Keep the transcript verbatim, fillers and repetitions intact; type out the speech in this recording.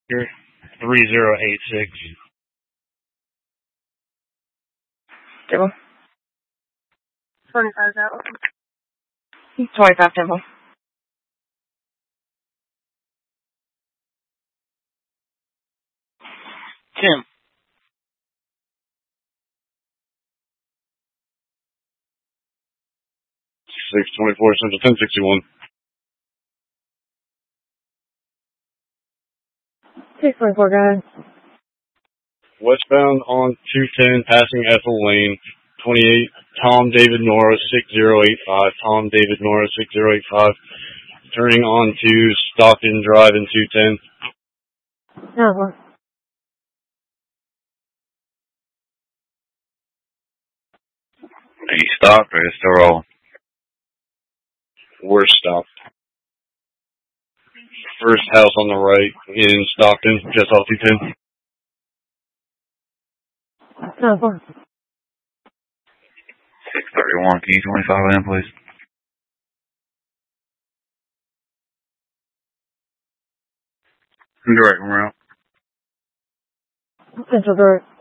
three zero eight six. Temple. twenty-five out. twenty-five Temple. Tim. six twenty-four Central ten sixty-one. six twenty-four, go ahead. Westbound on two ten, passing Ethel Lane, twenty-eight, Tom David Nora, six zero eight five, Tom David Nora, six zero eight five, turning on to Stockton Drive in two ten. Uh-huh. Are you stopped or are you still rolling? We're stopped. First house on the right in Stockton, just off two ten. Uh-huh. six thirty-one, can you twenty-five in, please? Direct route. Central Direct.